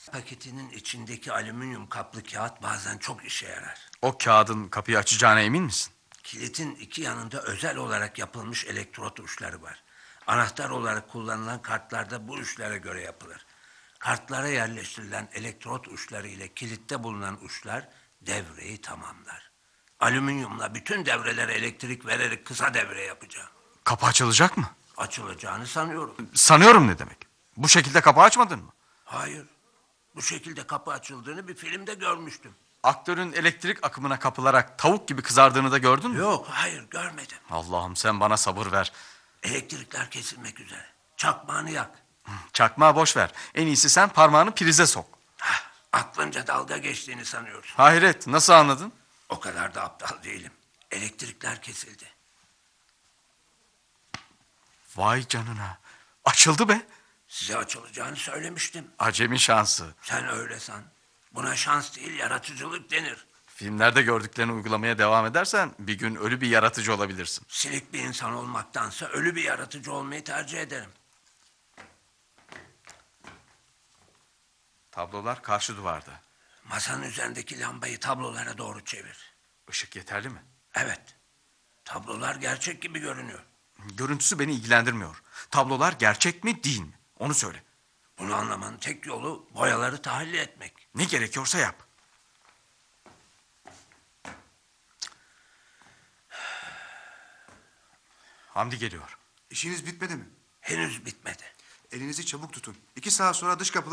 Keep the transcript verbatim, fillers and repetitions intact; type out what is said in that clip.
Paketinin içindeki alüminyum kaplı kağıt bazen çok işe yarar. O kağıdın kapıyı açacağına emin misin? Kilitin iki yanında özel olarak yapılmış elektrot uçları var. Anahtar olarak kullanılan kartlarda bu uçlara göre yapılır. Kartlara yerleştirilen elektrot uçları ile kilitte bulunan uçlar devreyi tamamlar. Alüminyumla bütün devrelere elektrik vererek kısa devre yapacağım. Kapı açılacak mı? Açılacağını sanıyorum. Sanıyorum ne demek? Bu şekilde kapı açmadın mı? Hayır. Bu şekilde kapı açıldığını bir filmde görmüştüm. Aktörün elektrik akımına kapılarak tavuk gibi kızardığını da gördün mü? Yok, hayır görmedim. Allah'ım sen bana sabır ver. Elektrikler kesilmek üzere. Çakmağını yak. Çakmağı boş ver. En iyisi sen parmağını prize sok. Hah, aklınca dalga geçtiğini sanıyorsun. Hayret, nasıl anladın? O kadar da aptal değilim. Elektrikler kesildi. Vay canına. Açıldı be. Size açılacağını söylemiştim. Acemi şansı. Sen öyle san. Buna şans değil, yaratıcılık denir. Filmlerde gördüklerini uygulamaya devam edersen bir gün ölü bir yaratıcı olabilirsin. Silik bir insan olmaktansa ölü bir yaratıcı olmayı tercih ederim. Tablolar karşı duvarda. Masanın üzerindeki lambayı tablolara doğru çevir. Işık yeterli mi? Evet. Tablolar gerçek gibi görünüyor. Görüntüsü beni ilgilendirmiyor. Tablolar gerçek mi değil mi? Onu söyle. Bunu anlamanın tek yolu boyaları tahlil etmek. Ne gerekiyorsa yap. Hamdi geliyor. İşiniz bitmedi mi? Henüz bitmedi. Elinizi çabuk tutun. İki saat sonra dış kapılar